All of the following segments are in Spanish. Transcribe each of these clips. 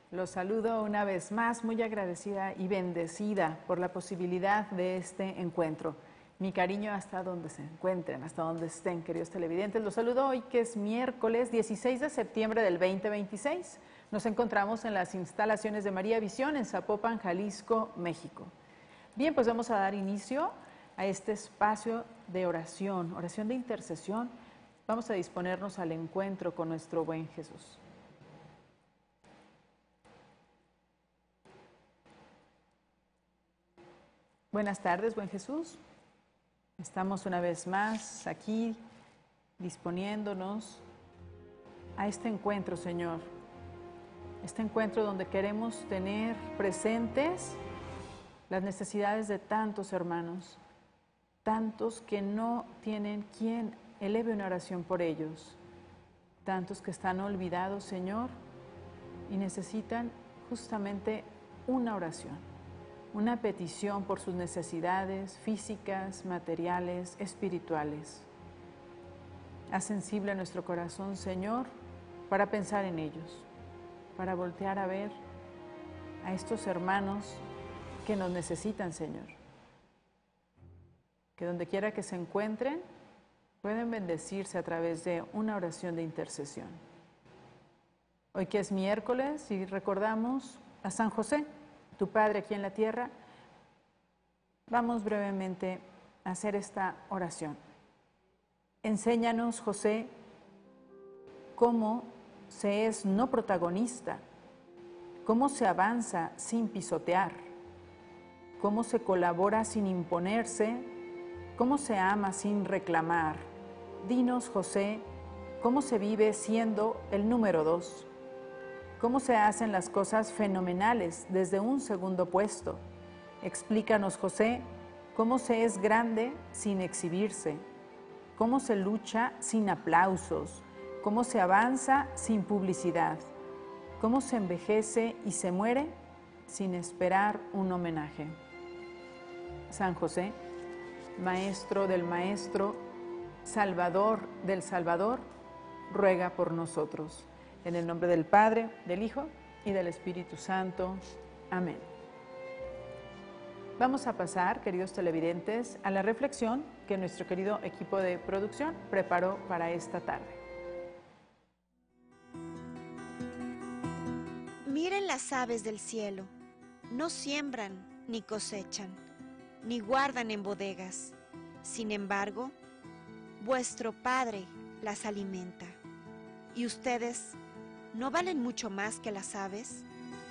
Los saludo una vez más, muy agradecida y bendecida por la posibilidad de este encuentro. Mi cariño hasta donde se encuentren, hasta donde estén, queridos televidentes. Los saludo hoy que es miércoles 16 de septiembre del 2026. Nos encontramos en las instalaciones de María Visión en Zapopan, Jalisco, México. Bien, pues vamos a dar inicio a este espacio de oración, oración de intercesión. Vamos a disponernos al encuentro con nuestro buen Jesús. Buenas tardes, buen Jesús. Estamos una vez más aquí disponiéndonos a este encuentro, Señor. Este encuentro donde queremos tener presentes las necesidades de tantos hermanos, tantos que no tienen quien eleve una oración por ellos, tantos que están olvidados, Señor, y necesitan justamente una oración. Una petición por sus necesidades físicas, materiales, espirituales. Haz sensible nuestro corazón, Señor, para pensar en ellos, para voltear a ver a estos hermanos que nos necesitan, Señor. Que donde quiera que se encuentren, pueden bendecirse a través de una oración de intercesión. Hoy que es miércoles y recordamos a San José, tu Padre aquí en la tierra, vamos brevemente a hacer esta oración. Enséñanos, José, cómo se es no protagonista, cómo se avanza sin pisotear, cómo se colabora sin imponerse, cómo se ama sin reclamar. Dinos, José, cómo se vive siendo el número 2. ¿Cómo se hacen las cosas fenomenales desde un segundo puesto? Explícanos, José, cómo se es grande sin exhibirse, cómo se lucha sin aplausos, cómo se avanza sin publicidad, cómo se envejece y se muere sin esperar un homenaje. San José, Maestro del Maestro, Salvador del Salvador, ruega por nosotros. En el nombre del Padre, del Hijo y del Espíritu Santo. Amén. Vamos a pasar, queridos televidentes, a la reflexión que nuestro querido equipo de producción preparó para esta tarde. Miren las aves del cielo, no siembran ni cosechan, ni guardan en bodegas. Sin embargo, vuestro Padre las alimenta. ¿Y ustedes no valen mucho más que las aves?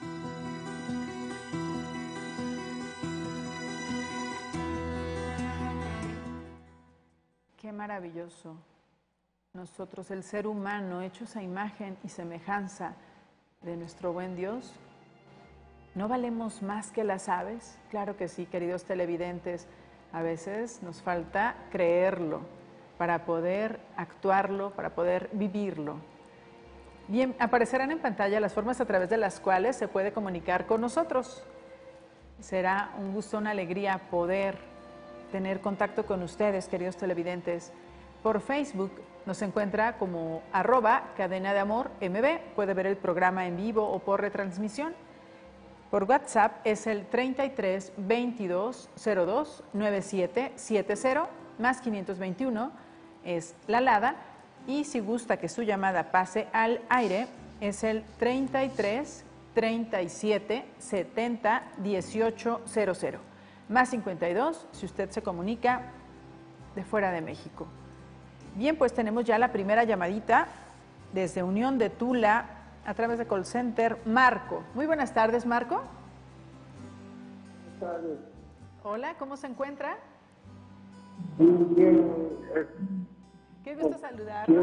Qué maravilloso. Nosotros, el ser humano, hechos a imagen y semejanza de nuestro buen Dios, ¿no valemos más que las aves? Claro que sí, queridos televidentes. A veces nos falta creerlo para poder actuarlo, para poder vivirlo. Bien, aparecerán en pantalla las formas a través de las cuales se puede comunicar con nosotros. Será un gusto, una alegría poder tener contacto con ustedes, queridos televidentes. Por Facebook nos encuentra como @Cadena de Amor MB. Puede ver el programa en vivo o por retransmisión. Por WhatsApp es el 33 22 02 9770 más 521 es la alada. Y si gusta que su llamada pase al aire, es el 33 37 70 1800 más 52 si usted se comunica de fuera de México. Bien, pues tenemos ya la primera llamadita desde Unión de Tula a través de Call Center. Marco. Muy buenas tardes, Marco. Buenas tardes. Hola, ¿cómo se encuentra? Bien, bien. Qué gusto saludarlo.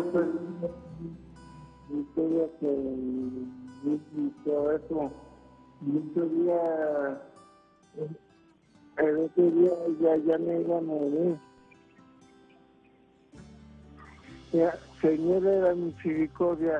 Historia que y todo eso. Muchos días, el otro día ya me iba a morir. Ya, Señor de la misericordia,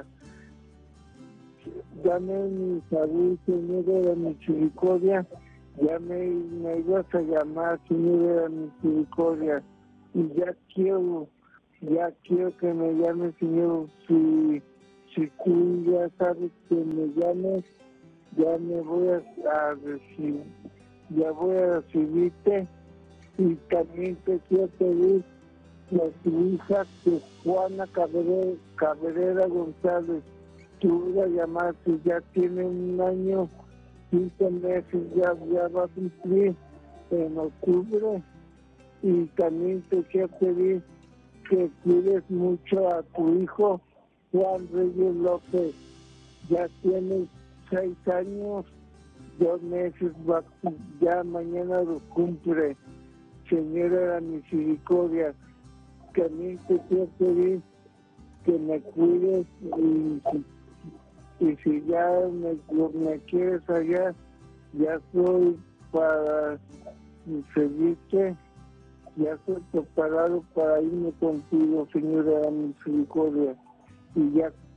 dame mi salud, Señor de la misericordia. Ya me ibas a llamar, Señor de la misericordia. Y ya quiero que me llames, Señor. Si tú ya sabes que me llames, ya me voy a recibir, ya voy a recibirte. Y también te quiero pedir que tu hija, que es Juana Cabrera González, tú la llamaste, ya tiene 1 año, 5 meses, ya va a cumplir en octubre. Y también te quiero pedir que cuides mucho a tu hijo, Juan Reyes López. Ya tiene 6 años, 2 meses, ya mañana lo cumple. Señora de la Misericordia, también te quiero pedir que me cuides y si ya me quieres allá, ya estoy para seguirte, ya estoy preparado para irme contigo, Señora de la Misericordia. Y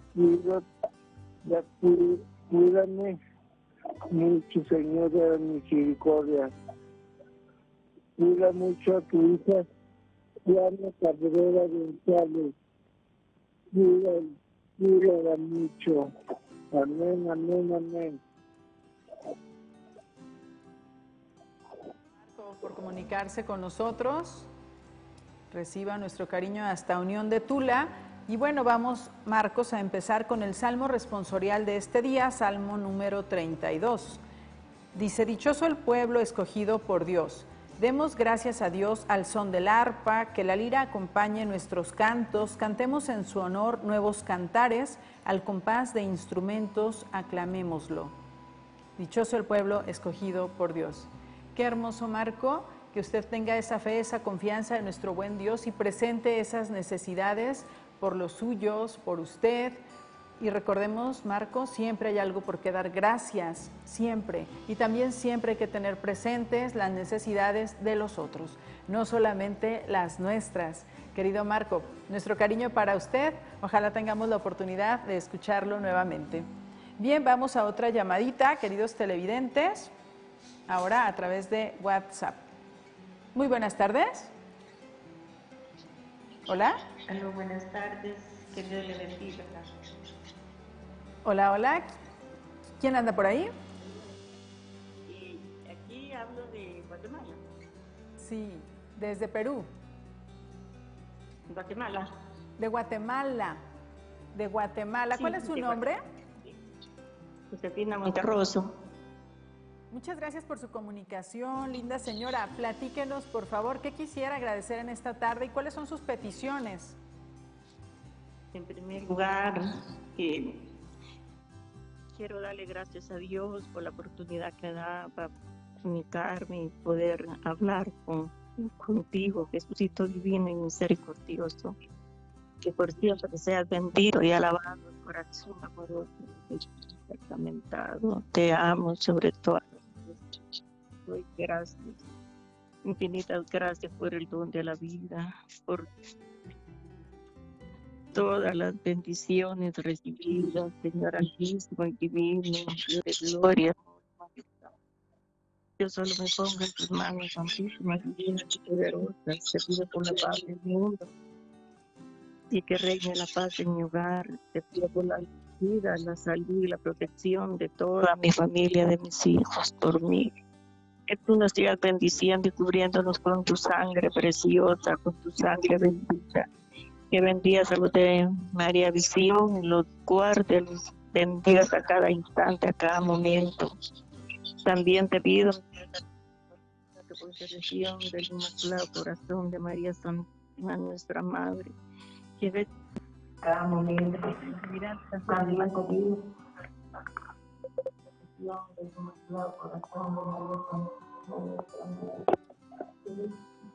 cuídame mucho, Señor de la Misericordia. Cuida mucho a tu hija, Juana Cabrera González. Cuídala mucho. Amén, amén, amén. Por comunicarse con nosotros. Reciba nuestro cariño hasta Unión de Tula. Y bueno, vamos, Marcos, a empezar con el Salmo responsorial de este día, Salmo número 32. Dice: dichoso el pueblo escogido por Dios. Demos gracias a Dios al son del arpa, que la lira acompañe nuestros cantos, cantemos en su honor nuevos cantares, al compás de instrumentos aclamémoslo. Dichoso el pueblo escogido por Dios. Qué hermoso, Marco, que usted tenga esa fe, esa confianza en nuestro buen Dios y presente esas necesidades por los suyos, por usted. Y recordemos, Marco, siempre hay algo por qué dar gracias, siempre. Y también siempre hay que tener presentes las necesidades de los otros, no solamente las nuestras. Querido Marco, nuestro cariño para usted, ojalá tengamos la oportunidad de escucharlo nuevamente. Bien, vamos a otra llamadita, queridos televidentes, ahora a través de WhatsApp. Muy buenas tardes. Hola. Hola, buenas tardes. Que Dios le bendiga. Hola, hola. ¿Quién anda por ahí? Y aquí hablo de Guatemala. Sí, desde Perú. Guatemala. De Guatemala. De Guatemala. Sí, ¿Cuál es su nombre? Josefina Monterroso. Muchas gracias por su comunicación, linda señora. Platíquenos, por favor, qué quisiera agradecer en esta tarde y cuáles son sus peticiones. En primer lugar, quiero darle gracias a Dios por la oportunidad que da para comunicarme y poder hablar contigo, Jesucito divino y misericordioso. Que por siempre seas bendito y alabado el corazón amoroso de Jesús sacramentado. Te amo sobre todo. Doy gracias, infinitas gracias por el don de la vida, por todas las bendiciones recibidas, Señor altísimo y divino, Dios de gloria. Yo solo me pongo en tus manos santísimas, divinas y poderosas. Te pido por la paz del mundo y que reine la paz en mi hogar. Te pido por la vida, la salud y la protección de toda mi familia, de mis hijos, por mí. Que tú nos sigas bendiciendo y cubriéndonos con tu sangre preciosa, con tu sangre bendita. Que bendigas a los de María Visión, los guardes, los bendigas a cada instante, a cada momento. También te pido que por intercesión del Inmaculado Corazón de María Santísima, nuestra Madre, que ves cada momento, gracias también conmigo. Del Inmaculado Corazón de María Santísima, nuestra Madre.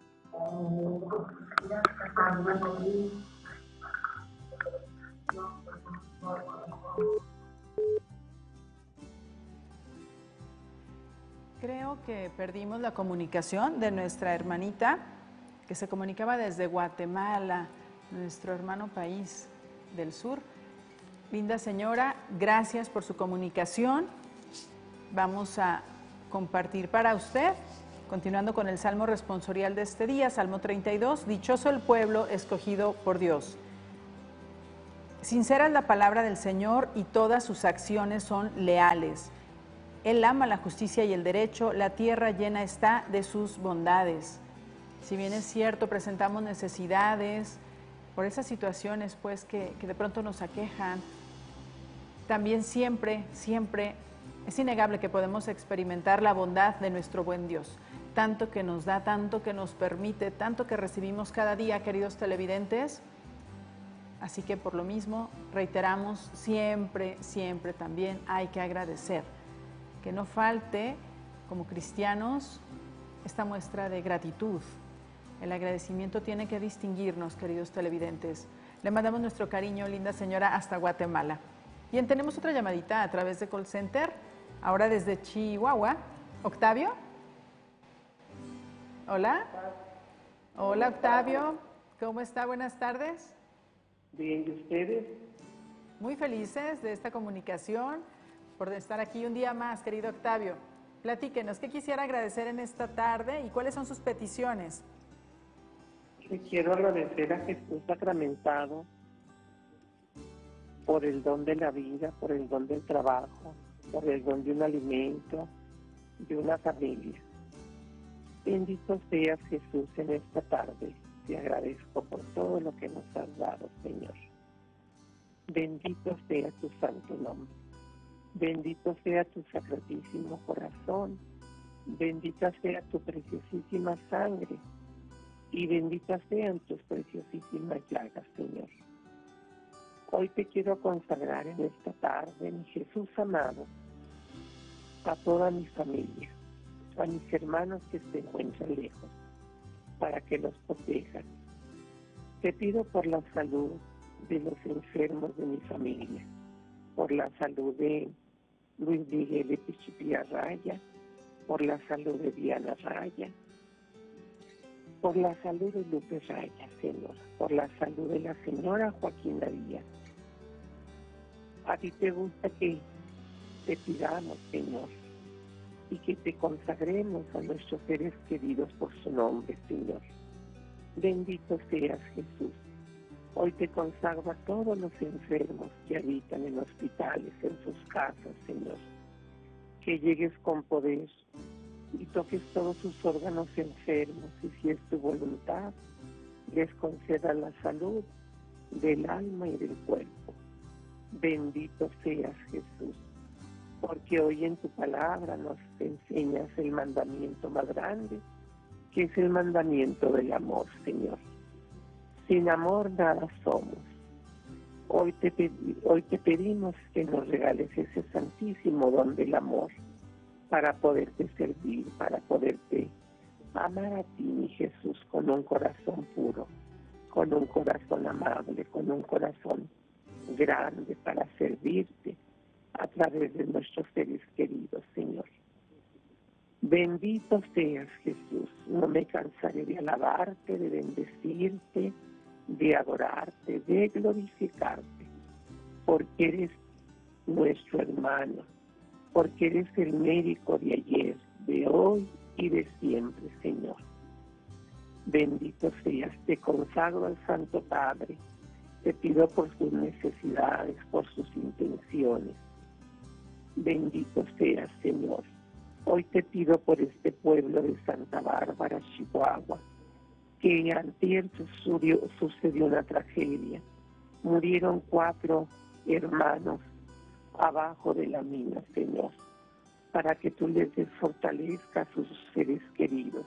Creo que perdimos la comunicación de nuestra hermanita que se comunicaba desde Guatemala, nuestro hermano país del sur. Linda señora, gracias por su comunicación. Vamos a compartir para usted, continuando con el Salmo responsorial de este día, Salmo 32, dichoso el pueblo escogido por Dios. Sincera es la palabra del Señor y todas sus acciones son leales. Él ama la justicia y el derecho, la tierra llena está de sus bondades. Si bien es cierto, presentamos necesidades por esas situaciones pues que de pronto nos aquejan, también siempre es innegable que podemos experimentar la bondad de nuestro buen Dios. Tanto que nos da, tanto que nos permite, tanto que recibimos cada día, queridos televidentes. Así que por lo mismo, reiteramos, siempre también hay que agradecer. Que no falte, como cristianos, esta muestra de gratitud. El agradecimiento tiene que distinguirnos, queridos televidentes. Le mandamos nuestro cariño, linda señora, hasta Guatemala. Bien, tenemos otra llamadita a través de Call Center, ahora desde Chihuahua. ¿Octavio? Hola. Hola, Octavio. ¿Cómo está? Buenas tardes. Bien, ¿y ustedes? Muy felices de esta comunicación, por estar aquí un día más, querido Octavio. Platíquenos, ¿qué quisiera agradecer en esta tarde y cuáles son sus peticiones? Le quiero agradecer a Jesús sacramentado por el don de la vida, por el don del trabajo, por el don de un alimento, de una familia. Bendito seas, Jesús, en esta tarde. Te agradezco por todo lo que nos has dado, Señor. Bendito sea tu santo nombre. Bendito sea tu sacratísimo corazón. Bendita sea tu preciosísima sangre. Y benditas sean tus preciosísimas llagas, Señor. Hoy te quiero consagrar en esta tarde, mi Jesús amado, a toda mi familia, a mis hermanos que se encuentran lejos, para que los protejas. Te pido por la salud de los enfermos de mi familia, por la salud de Luis Miguel Epichipía Raya, por la salud de Diana Raya, por la salud de Lupe Raya, Señor, por la salud de la señora Joaquina Díaz. A ti te gusta que te pidamos, Señor, y que te consagremos a nuestros seres queridos por su nombre, Señor. Bendito seas, Jesús. Hoy te consagro a todos los enfermos que habitan en hospitales, en sus casas, Señor. Que llegues con poder y toques todos sus órganos enfermos, y si es tu voluntad, les conceda la salud del alma y del cuerpo. Bendito seas, Jesús, porque hoy en tu palabra nos enseñas el mandamiento más grande, que es el mandamiento del amor, Señor. Sin amor nada somos. Hoy te pedimos que nos regales ese santísimo don del amor para poderte servir, para poderte amar a ti, mi Jesús, con un corazón puro, con un corazón amable, con un corazón grande para servirte a través de nuestros seres queridos, Señor. Bendito seas, Jesús. No me cansaré de alabarte, de bendecirte, de adorarte, de glorificarte, porque eres nuestro hermano, porque eres el médico de ayer, de hoy y de siempre, Señor. Bendito seas. Te consagro al Santo Padre. Te pido por sus necesidades, por sus intenciones. Bendito seas, Señor. Hoy te pido por este pueblo de Santa Bárbara, Chihuahua, que antier sucedió una tragedia. Murieron 4 hermanos abajo de la mina, Señor, para que tú les des fortaleza a sus seres queridos.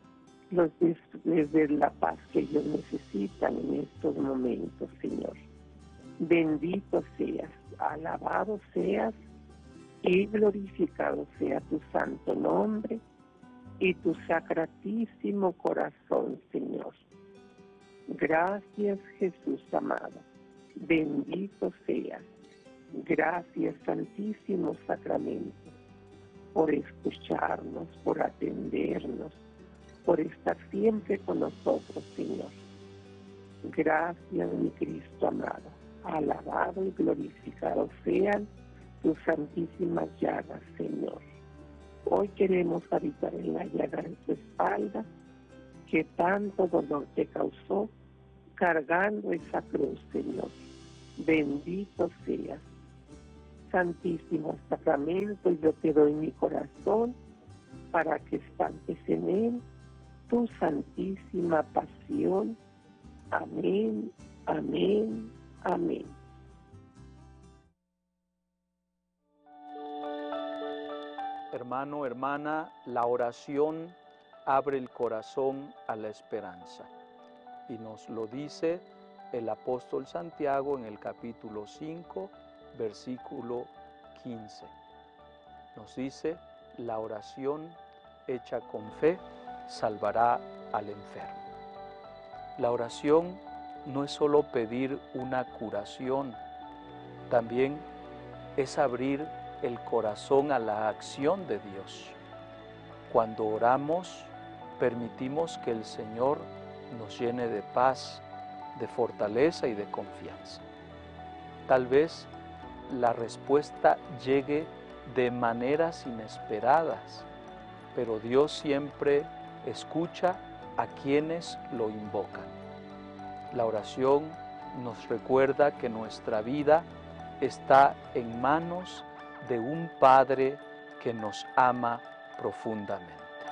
Les des la paz que ellos necesitan en estos momentos, Señor. Bendito seas, alabado seas y glorificado sea tu santo nombre y tu sacratísimo corazón, Señor. Gracias, Jesús amado. Bendito seas. Gracias, Santísimo Sacramento, por escucharnos, por atendernos, por estar siempre con nosotros, Señor. Gracias, mi Cristo amado. Alabado y glorificado sean tus santísimas llagas, Señor. Hoy queremos habitar en la llaga de tu espalda, que tanto dolor te causó, cargando esa cruz, Señor. Bendito seas. Santísimo Sacramento, yo te doy mi corazón para que estampes en él tu santísima pasión. Amén, amén, amén. Hermano, hermana, la oración abre el corazón a la esperanza. Y nos lo dice el apóstol Santiago en el capítulo 5, versículo 15. Nos dice, la oración hecha con fe salvará al enfermo. La oración no es solo pedir una curación, también es abrir el corazón a la acción de Dios. Cuando oramos, permitimos que el Señor nos llene de paz, de fortaleza y de confianza. Tal vez la respuesta llegue de maneras inesperadas, pero Dios siempre escucha a quienes lo invocan. La oración nos recuerda que nuestra vida está en manos de un Padre que nos ama profundamente.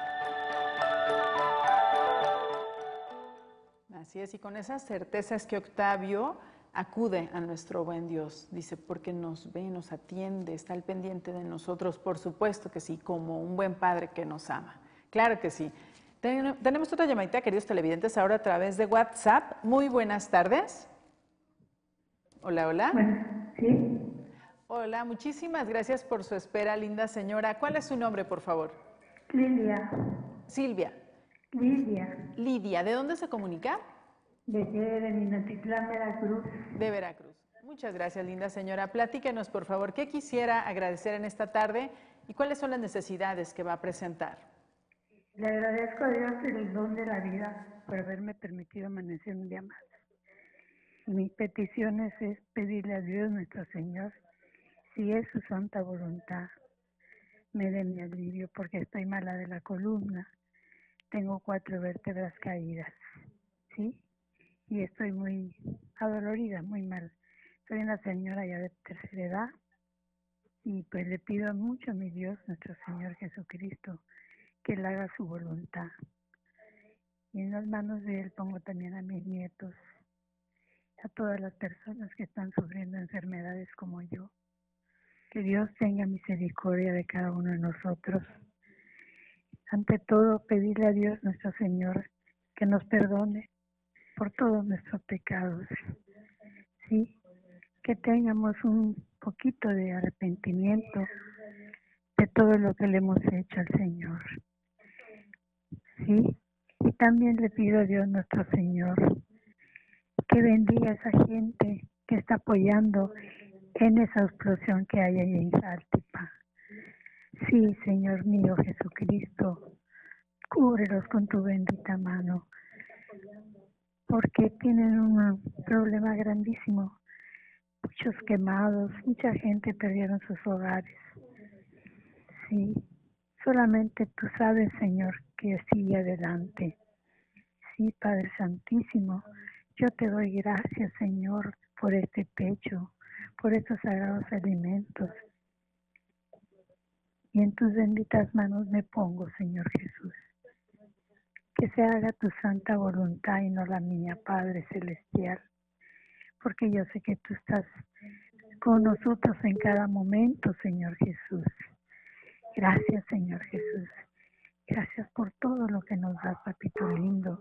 Así es, y con esas certezas que Octavio acude a nuestro buen Dios, dice, porque nos ve, nos atiende, está al pendiente de nosotros, por supuesto que sí, como un buen Padre que nos ama. Claro que sí. Tenemos otra llamadita, queridos televidentes, ahora a través de WhatsApp. Muy buenas tardes. Hola, hola. Bueno, sí. Hola, muchísimas gracias por su espera, linda señora. ¿Cuál es su nombre, por favor? Lilia. Silvia. Lidia. Lidia, ¿de dónde se comunica? De Minatitlán, Veracruz. De Veracruz. Muchas gracias, linda señora. Platíquenos, por favor, ¿qué quisiera agradecer en esta tarde y cuáles son las necesidades que va a presentar? Le agradezco a Dios el don de la vida por haberme permitido amanecer un día más. Mi petición es pedirle a Dios nuestro Señor, si es su santa voluntad, me dé mi alivio porque estoy mala de la columna. Tengo 4 vértebras caídas, ¿sí? Y estoy muy adolorida, muy mal. Soy una señora ya de tercera edad y pues le pido mucho a mi Dios, nuestro Señor Jesucristo, que Él haga su voluntad. Y en las manos de Él pongo también a mis nietos, a todas las personas que están sufriendo enfermedades como yo. Que Dios tenga misericordia de cada uno de nosotros. Ante todo, pedirle a Dios nuestro Señor que nos perdone por todos nuestros pecados. Sí, que tengamos un poquito de arrepentimiento de todo lo que le hemos hecho al Señor. Sí, y también le pido a Dios nuestro Señor que bendiga a esa gente que está apoyando en esa explosión que hay ahí en Jaltipa. Sí, Señor mío Jesucristo, cúbrelos con tu bendita mano, porque tienen un problema grandísimo. Muchos quemados, mucha gente perdieron sus hogares. Sí, solamente tú sabes, Señor, que sigue adelante. Sí, Padre Santísimo, yo te doy gracias, Señor, por este pecho, por estos sagrados alimentos. Y en tus benditas manos me pongo, Señor Jesús. Que se haga tu santa voluntad y no la mía, Padre Celestial. Porque yo sé que tú estás con nosotros en cada momento, Señor Jesús. Gracias, Señor Jesús. Gracias por todo lo que nos das, papito lindo.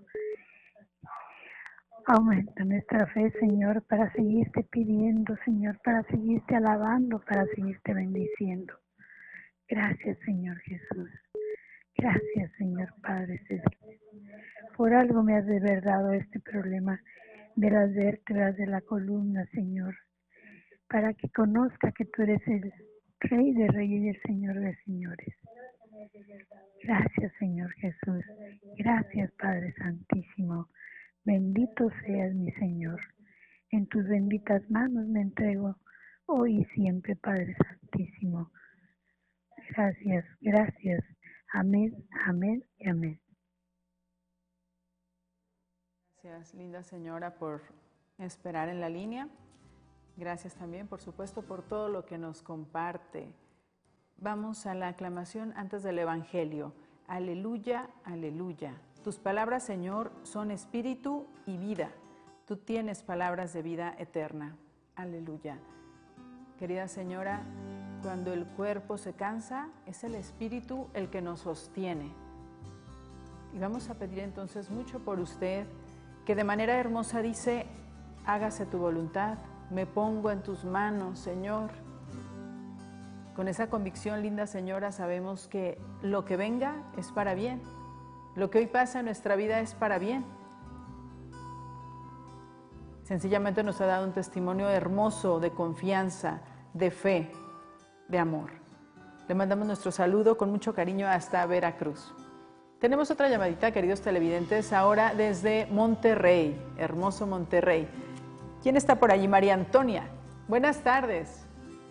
Aumenta nuestra fe, Señor, para seguirte pidiendo, Señor, para seguirte alabando, para seguirte bendiciendo. Gracias, Señor Jesús. Gracias, Señor Padre Celestial. Por algo me has de haber dado este problema de las vértebras de la columna, Señor, para que conozca que tú eres el Rey de Reyes y el Señor de Señores. Gracias, Señor Jesús. Gracias, Padre Santísimo. Bendito seas, mi Señor. En tus benditas manos me entrego hoy y siempre, Padre Santísimo. Gracias, gracias. Amén, amén y amén. Gracias, linda señora, por esperar en la línea. Gracias también, por supuesto, por todo lo que nos comparte. Vamos a la aclamación antes del Evangelio. Aleluya, aleluya. Tus palabras, Señor, son espíritu y vida. Tú tienes palabras de vida eterna. Aleluya. Querida señora, cuando el cuerpo se cansa, es el espíritu el que nos sostiene. Y vamos a pedir entonces mucho por usted, que de manera hermosa dice, hágase tu voluntad, me pongo en tus manos, Señor. Con esa convicción, linda señora, sabemos que lo que venga es para bien. Lo que hoy pasa en nuestra vida es para bien. Sencillamente nos ha dado un testimonio hermoso de confianza, de fe, de amor. Le mandamos nuestro saludo con mucho cariño hasta Veracruz. Tenemos otra llamadita, queridos televidentes, ahora desde Monterrey, hermoso Monterrey. ¿Quién está por allí? María Antonia. Buenas tardes.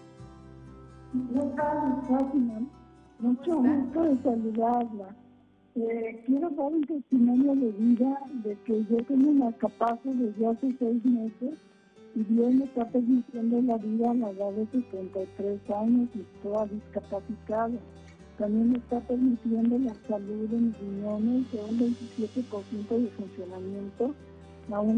Buenas tardes, Fátima. Mucho gusto de saludarla. Quiero dar un testimonio de vida de que yo tengo una capazo desde hace 6 meses y Dios me está permitiendo la vida a la edad de 73 años y toda discapacitada. También me está permitiendo la salud de mis riñones de un 27% de funcionamiento a un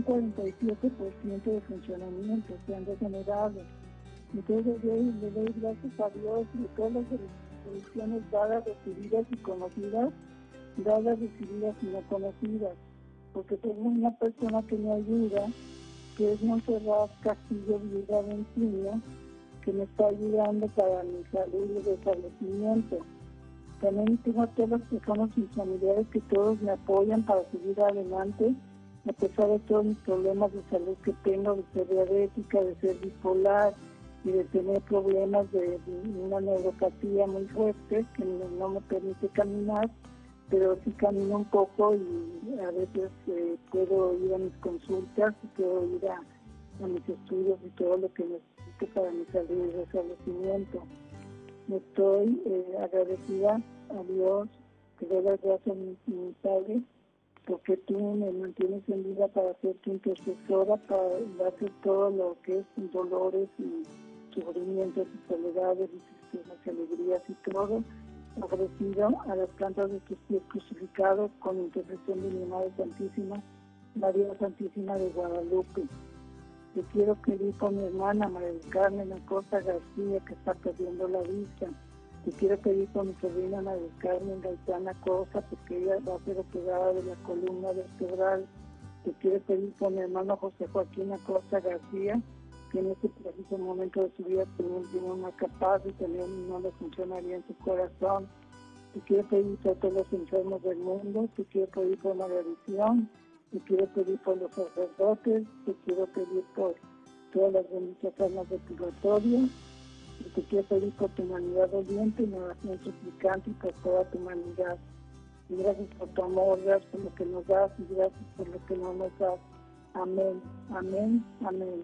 47% de funcionamiento, se han degenerado. Entonces le doy gracias a Dios de todas las bendiciones dadas, recibidas y conocidas, dadas, recibidas y no conocidas, porque tengo una persona que me ayuda, que es Montserrat Castillo Viuda Vencino, que me está ayudando para mi salud y restablecimiento. También tengo a todas las personas, mis familiares, que todos me apoyan para seguir adelante, a pesar de todos mis problemas de salud que tengo, de ser diabética, de ser bipolar y de tener problemas de una neuropatía muy fuerte que no me permite caminar, pero sí camino un poco y a veces puedo ir a mis consultas y puedo ir a mis estudios y todo lo que necesito para mi salud y restablecimiento. Estoy agradecida a Dios, que doy las gracias a mi Padre, porque tú me mantienes en vida para ser tu intercesora, para hacer todo lo que es dolores y sufrimientos y soledades y tristezas y alegrías y todo, ofrecido a las plantas de tus pies crucificados con intercesión de mi Madre Santísima, María Santísima de Guadalupe. Te quiero pedir por mi hermana María del Carmen Acosta García, que está perdiendo la vista. Te quiero pedir por mi sobrina María del Carmen Gaitán Acosta, porque ella va a ser operada de la columna vertebral. Te quiero pedir por mi hermano José Joaquín Acosta García, que en este preciso momento de su vida tiene una capaz de tener no le funcionaría en su corazón. Te quiero pedir por todos los enfermos del mundo, te quiero pedir por María Visión, te quiero pedir por los sacerdotes, te quiero pedir por todas las benditas almas del purgatorio, y te quiero pedir por tu humanidad doliente y oración suplicante y por toda tu humanidad. Y gracias por tu amor, gracias por lo que nos das y gracias por lo que no nos das. Amén, amén, amén.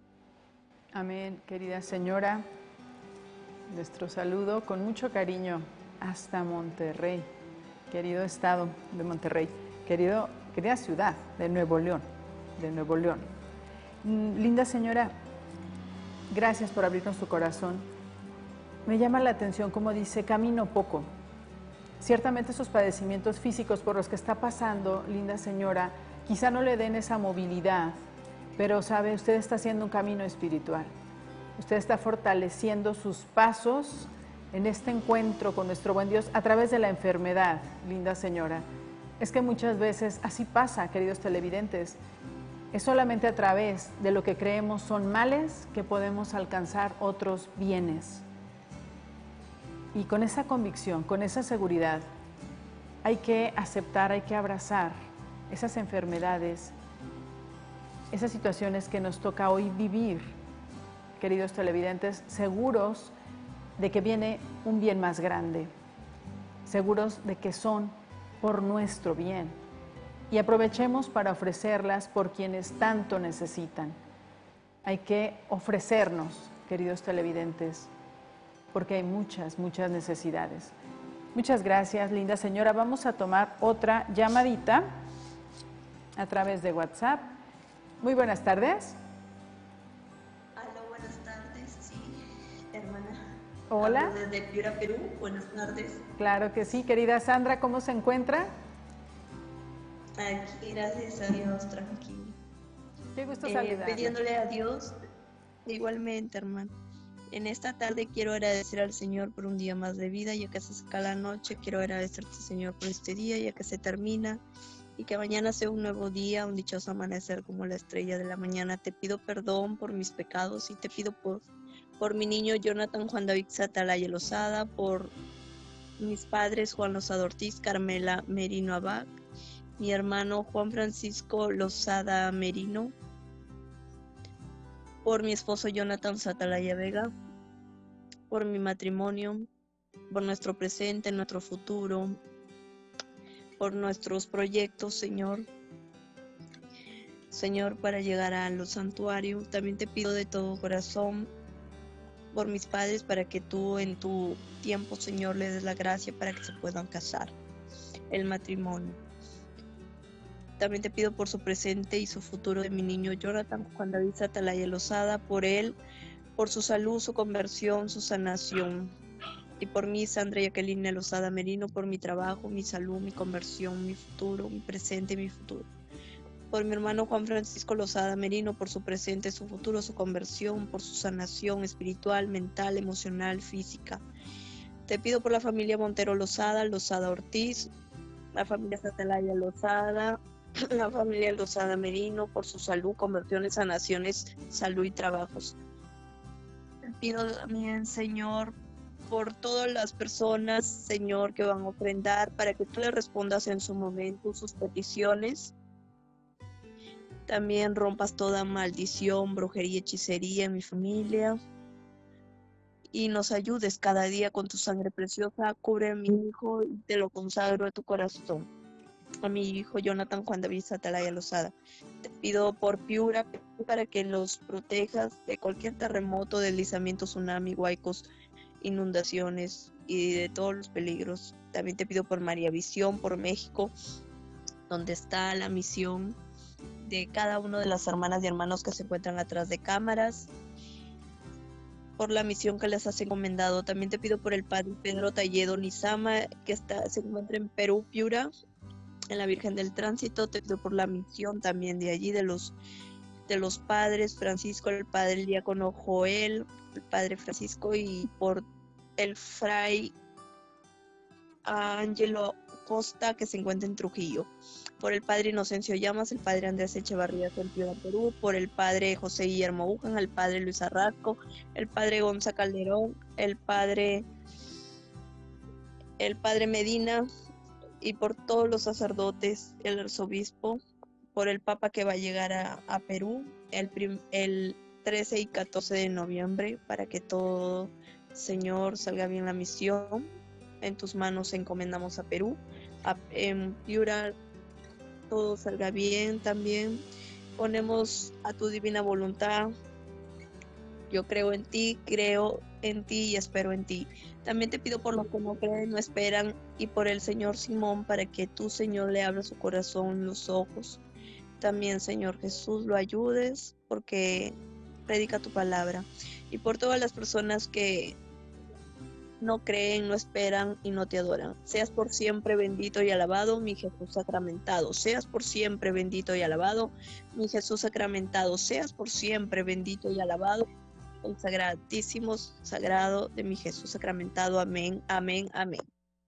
Amén, querida señora. Nuestro saludo con mucho cariño hasta Monterrey, querido estado de Monterrey, querida ciudad de Nuevo León, Linda señora, gracias por abrirnos tu corazón. Me llama la atención como dice, camino poco. Ciertamente esos padecimientos físicos por los que está pasando, linda señora, quizá no le den esa movilidad, pero sabe, usted está haciendo un camino espiritual. Usted está fortaleciendo sus pasos en este encuentro con nuestro buen Dios a través de la enfermedad, linda señora. Es que muchas veces así pasa, queridos televidentes. Es solamente a través de lo que creemos son males que podemos alcanzar otros bienes. Y con esa convicción, con esa seguridad, hay que aceptar, hay que abrazar esas enfermedades, esas situaciones que nos toca hoy vivir, queridos televidentes, seguros de que viene un bien más grande, seguros de que son por nuestro bien. Y aprovechemos para ofrecerlas por quienes tanto necesitan. Hay que ofrecernos, queridos televidentes, porque hay muchas, muchas necesidades. Muchas gracias, linda señora. Vamos a tomar otra llamadita a través de WhatsApp. Muy buenas tardes. Aló, Hola. Hablo desde Piura, Perú. Buenas tardes. Claro que sí, querida Sandra, ¿cómo se encuentra? Aquí, gracias a Dios, tranquilo. Qué gusto saludarla. Pidiéndole a Dios, igualmente, hermano. En esta tarde quiero agradecer al Señor por un día más de vida, ya que se saca la noche. Quiero agradecerte, Señor, por este día, ya que se termina, y que mañana sea un nuevo día, un dichoso amanecer como la estrella de la mañana. Te pido perdón por mis pecados y te pido por mi niño Jonathan Juan David Satalaya Lozada, por mis padres Juan Lozada Ortiz, Carmela Merino Abac, mi hermano Juan Francisco Lozada Merino, por mi esposo Jonathan Satalaya Vega, por mi matrimonio, por nuestro presente, nuestro futuro, por nuestros proyectos, Señor. Señor, para llegar a los santuarios, también te pido de todo corazón por mis padres, para que tú en tu tiempo, Señor, les des la gracia para que se puedan casar, el matrimonio. También te pido por su presente y su futuro de mi niño Jonathan Juan David Satalaya Lozada, por él, por su salud, su conversión, su sanación. Y por mí, Sandra Jacqueline Lozada Merino, por mi trabajo, mi salud, mi conversión, mi futuro, mi presente y mi futuro. Por mi hermano Juan Francisco Lozada Merino, por su presente, su futuro, su conversión, por su sanación espiritual, mental, emocional, física. Te pido por la familia Montero Lozada, Lozada Ortiz, la familia Satalaya Lozada, la familia Lozada Merino, por su salud, conversiones, sanaciones, salud y trabajos. Te pido también, Señor, por todas las personas, Señor, que van a ofrendar, para que tú les respondas en su momento sus peticiones. También rompas toda maldición, brujería, hechicería en mi familia. Y nos ayudes cada día con tu sangre preciosa. Cubre a mi hijo y te lo consagro a tu corazón. A mi hijo Jonathan Juan David Satalaya Lozada. Te pido por Piura, para que los protejas de cualquier terremoto, deslizamiento, tsunami, huaicos, inundaciones y de todos los peligros. También te pido por María Visión, por México, donde está la misión de cada una de las hermanas y hermanos que se encuentran atrás de cámaras, por la misión que les has encomendado. También te pido por el padre Pedro Talledo Nizama, que se encuentra en Perú, Piura, en la Virgen del Tránsito. Te pido por la misión también de allí, de los padres Francisco, el padre diácono Joel, el padre Francisco, y por el fray Ángelo Costa, que se encuentra en Trujillo, por el padre Inocencio Llamas, el padre Andrés Echevarría en Piura, Perú, por el padre José Guillermo Ujan, el padre Luis Arrasco, el padre Gonza Calderón, el padre Medina, y por todos los sacerdotes, el arzobispo, por el papa que va a llegar a Perú el 13 y 14 de noviembre, para que todo, Señor, salga bien la misión. En tus manos encomendamos a Perú, en Piura todo salga bien también. Ponemos a tu divina voluntad. Yo creo en ti y espero en ti. También te pido por los que no creen, no esperan, y por el Señor Simón, para que tú, Señor, le abras su corazón, los ojos. También, Señor Jesús, lo ayudes, porque predica tu palabra. Y por todas las personas que no creen, no esperan y no te adoran. Seas por siempre bendito y alabado, mi Jesús sacramentado. Seas por siempre bendito y alabado, mi Jesús sacramentado. Seas por siempre bendito y alabado, el sagradísimo sagrado de mi Jesús sacramentado. Amén, amén, amén.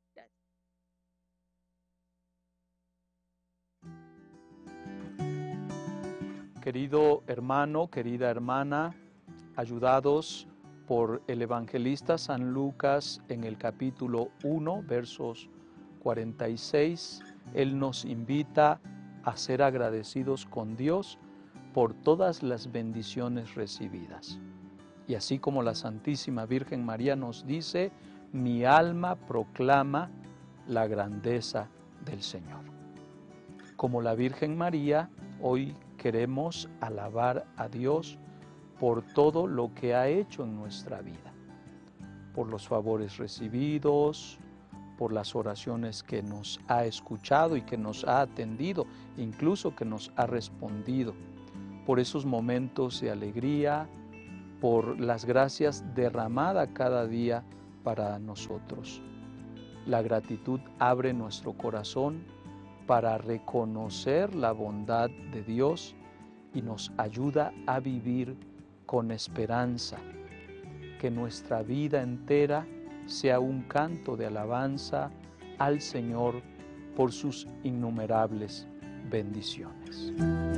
Querido hermano, querida hermana, ayudados por el evangelista San Lucas en el capítulo 1, versos 46, él nos invita a ser agradecidos con Dios por todas las bendiciones recibidas. Y así como la Santísima Virgen María nos dice, mi alma proclama la grandeza del Señor. Como la Virgen María, hoy queremos alabar a Dios por todo lo que ha hecho en nuestra vida, por los favores recibidos, por las oraciones que nos ha escuchado y que nos ha atendido, incluso que nos ha respondido, por esos momentos de alegría, por las gracias derramadas cada día para nosotros. La gratitud abre nuestro corazón para reconocer la bondad de Dios y nos ayuda a vivir con esperanza. Que nuestra vida entera sea un canto de alabanza al Señor por sus innumerables bendiciones.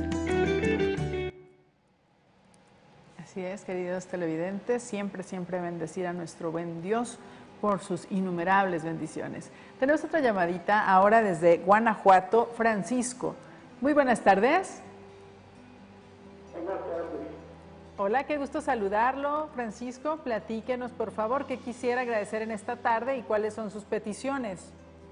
Así es, queridos televidentes, siempre bendecir a nuestro buen Dios por sus innumerables bendiciones. Tenemos otra llamadita ahora desde Guanajuato, Francisco. Muy buenas tardes. Buenas tardes. Hola, qué gusto saludarlo, Francisco. Platíquenos, por favor, qué quisiera agradecer en esta tarde y cuáles son sus peticiones.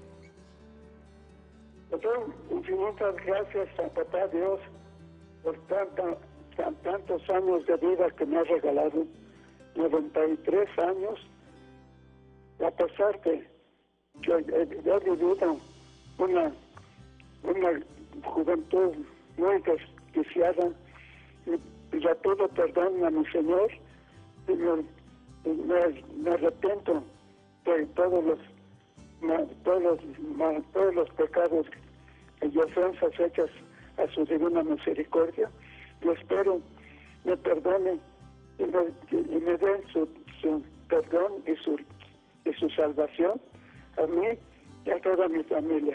Doctor, infinitas gracias a Papá Dios por tantos años de vida que me ha regalado, 93 años, a pesar que yo he vivido una juventud muy desquiciada, y ya pido perdón a mi Señor y me arrepiento de todos los pecados y ofensas hechas a su divina misericordia. Y espero me perdone y me den su perdón y su salvación a mí y a toda mi familia.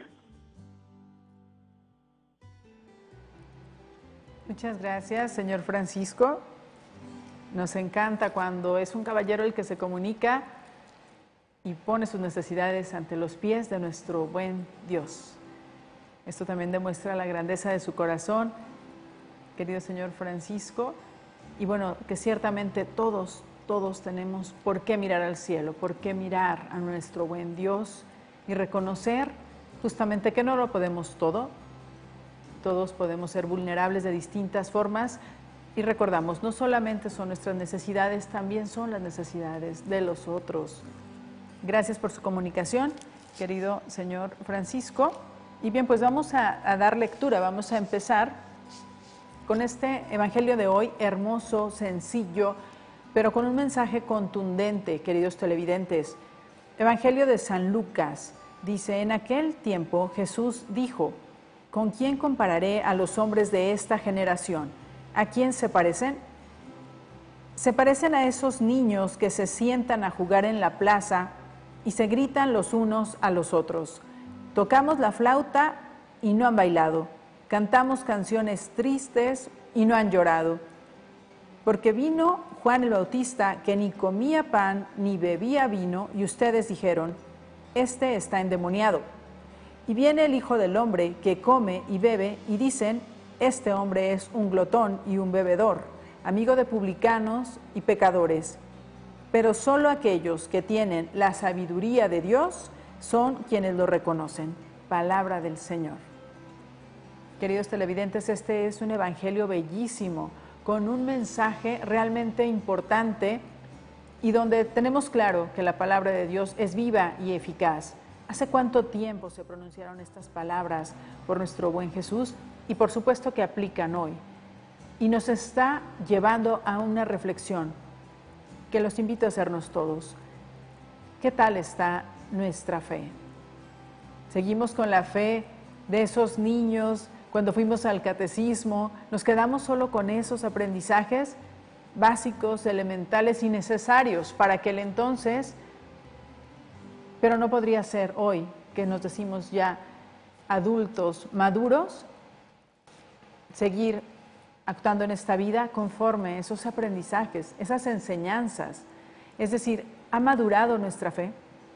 Muchas gracias, señor Francisco. Nos encanta cuando es un caballero el que se comunica y pone sus necesidades ante los pies de nuestro buen Dios. Esto también demuestra la grandeza de su corazón, querido señor Francisco, y bueno, que ciertamente todos tenemos por qué mirar al cielo, por qué mirar a nuestro buen Dios y reconocer justamente que no lo podemos todo. Todos podemos ser vulnerables de distintas formas y recordamos, no solamente son nuestras necesidades, también son las necesidades de los otros. Gracias por su comunicación, querido señor Francisco. Y bien, pues vamos a dar lectura, vamos a empezar con este evangelio de hoy, hermoso, sencillo, pero con un mensaje contundente, queridos televidentes. Evangelio de San Lucas dice: en aquel tiempo Jesús dijo: ¿con quién compararé a los hombres de esta generación? ¿A quién se parecen? Se parecen a esos niños que se sientan a jugar en la plaza y se gritan los unos a los otros: tocamos la flauta y no han bailado, cantamos canciones tristes y no han llorado. Porque vino Juan el Bautista, que ni comía pan ni bebía vino, y ustedes dijeron: este está endemoniado. Y viene el Hijo del Hombre, que come y bebe, y dicen: este hombre es un glotón y un bebedor, amigo de publicanos y pecadores. Pero solo aquellos que tienen la sabiduría de Dios son quienes lo reconocen. Palabra del Señor. Queridos televidentes, este es un evangelio bellísimo, con un mensaje realmente importante y donde tenemos claro que la palabra de Dios es viva y eficaz. ¿Hace cuánto tiempo se pronunciaron estas palabras por nuestro buen Jesús? Y por supuesto que aplican hoy. Y nos está llevando a una reflexión que los invito a hacernos todos. ¿Qué tal está nuestra fe? ¿Seguimos con la fe de esos niños cuando fuimos al catecismo? ¿Nos quedamos solo con esos aprendizajes básicos, elementales y necesarios para aquel entonces? Pero no podría ser hoy, que nos decimos ya adultos maduros, seguir actuando en esta vida conforme a esos aprendizajes, esas enseñanzas. Es decir, ¿ha madurado nuestra fe?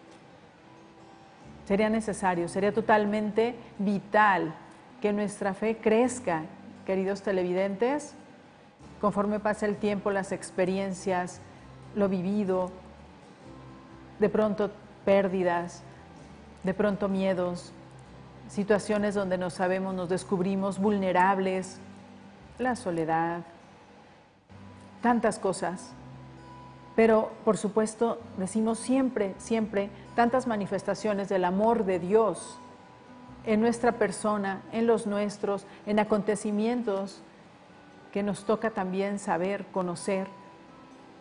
Sería necesario, sería totalmente vital que nuestra fe crezca, queridos televidentes, conforme pasa el tiempo, las experiencias, lo vivido, de pronto pérdidas, de pronto miedos, situaciones donde nos descubrimos vulnerables, la soledad, tantas cosas. Pero, por supuesto, decimos siempre, tantas manifestaciones del amor de Dios en nuestra persona, en los nuestros, en acontecimientos que nos toca también saber, conocer.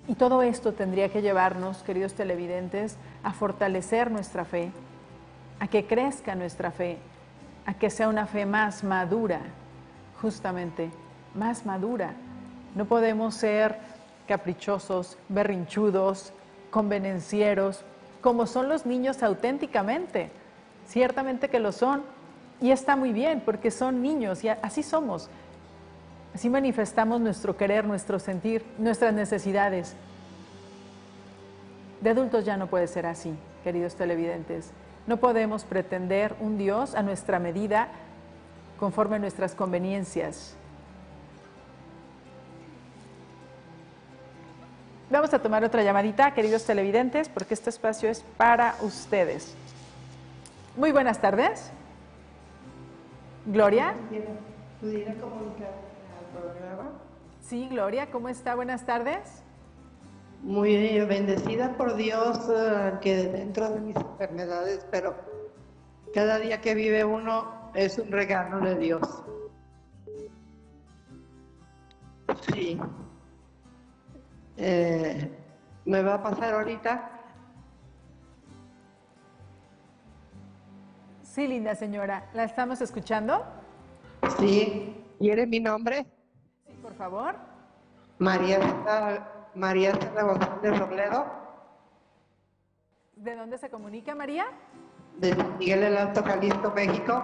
Y todo esto tendría que llevarnos, queridos televidentes, a fortalecer nuestra fe, a que crezca nuestra fe, a que sea una fe más madura, justamente, más madura. No podemos ser caprichosos, berrinchudos, convenencieros, como son los niños auténticamente. Ciertamente que lo son, y está muy bien, porque son niños, y así somos. Así manifestamos nuestro querer, nuestro sentir, nuestras necesidades. De adultos ya no puede ser así, queridos televidentes. No podemos pretender un Dios a nuestra medida, conforme a nuestras conveniencias. Vamos a tomar otra llamadita, queridos televidentes, porque este espacio es para ustedes. Muy buenas tardes. Gloria. ¿Pudiera comunicar al programa? Sí, Gloria, ¿cómo está? Buenas tardes. Muy bendecida por Dios, que dentro de mis enfermedades, pero cada día que vive uno es un regalo de Dios. Sí. ¿Me va a pasar ahorita? Sí, linda señora, ¿la estamos escuchando? Sí. ¿Quiere mi nombre? Sí, por favor. María Cela González Robledo. ¿De dónde se comunica, María? De San Miguel del Alto, Jalisco, México.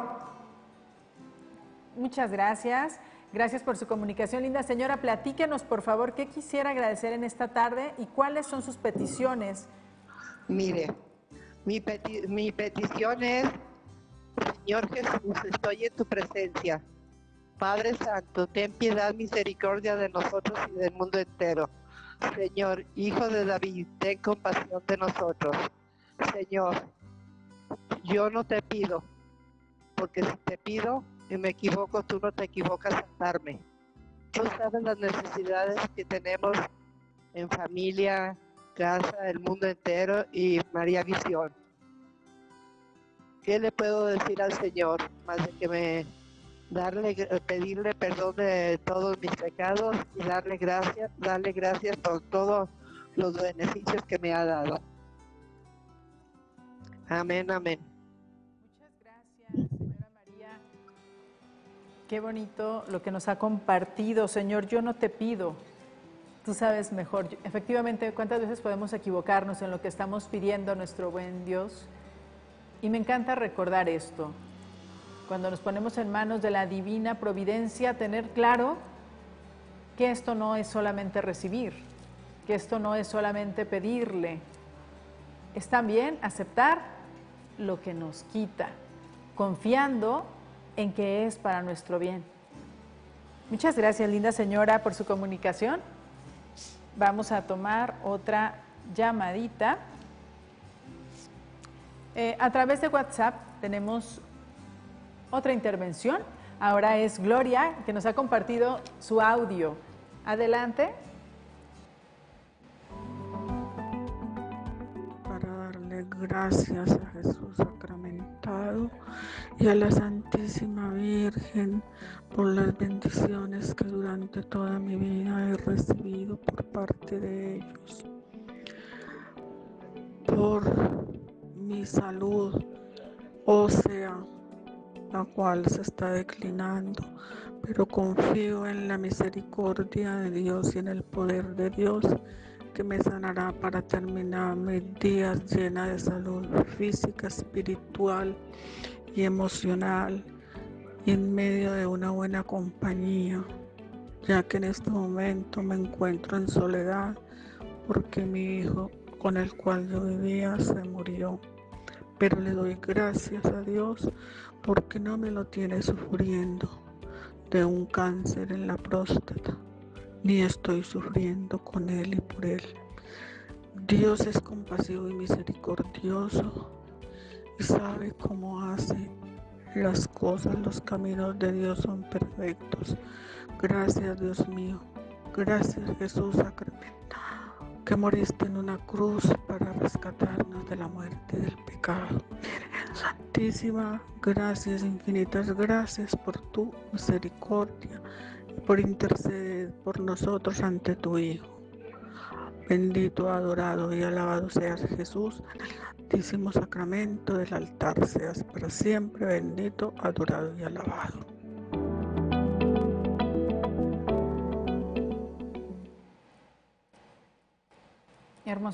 Muchas gracias. Gracias por su comunicación, linda señora. Platíquenos, por favor, qué quisiera agradecer en esta tarde y cuáles son sus peticiones. Mire, mi petición es: Señor Jesús, estoy en tu presencia. Padre Santo, ten piedad, misericordia de nosotros y del mundo entero. Señor, Hijo de David, ten compasión de nosotros. Señor, yo no te pido, porque si te pido y me equivoco, tú no te equivocas al darme. Tú sabes las necesidades que tenemos en familia, casa, el mundo entero y María Visión. ¿Qué le puedo decir al Señor más de que pedirle perdón de todos mis pecados y darle gracias por todos los beneficios que me ha dado? Amén, amén. Muchas gracias, señora María. Qué bonito lo que nos ha compartido, Señor. Yo no te pido, tú sabes mejor. Efectivamente, ¿cuántas veces podemos equivocarnos en lo que estamos pidiendo a nuestro buen Dios? Y me encanta recordar esto. Cuando nos ponemos en manos de la divina providencia, tener claro que esto no es solamente recibir, que esto no es solamente pedirle, es también aceptar lo que nos quita, confiando en que es para nuestro bien. Muchas gracias, linda señora, por su comunicación. Vamos a tomar otra llamadita. A través de WhatsApp tenemos otra intervención. Ahora es Gloria, que nos ha compartido su audio. Adelante. Para darle gracias a Jesús sacramentado y a la Santísima Virgen por las bendiciones que durante toda mi vida he recibido por parte de ellos, por mi salud ósea, la cual se está declinando, pero confío en la misericordia de Dios y en el poder de Dios, que me sanará para terminar mis días llena de salud física, espiritual y emocional, y en medio de una buena compañía, ya que en este momento me encuentro en soledad porque mi hijo con el cual yo vivía se murió. Pero le doy gracias a Dios porque no me lo tiene sufriendo de un cáncer en la próstata, ni estoy sufriendo con él y por él. Dios es compasivo y misericordioso y sabe cómo hace las cosas. Los caminos de Dios son perfectos. Gracias, Dios mío. Gracias, Jesús sacramentado, que moriste en una cruz para rescatarnos de la muerte del pecado. Santísima, gracias, infinitas gracias por tu misericordia y por interceder por nosotros ante tu Hijo. Bendito, adorado y alabado seas Jesús. Santísimo sacramento del altar, seas para siempre bendito, adorado y alabado. Hermoso.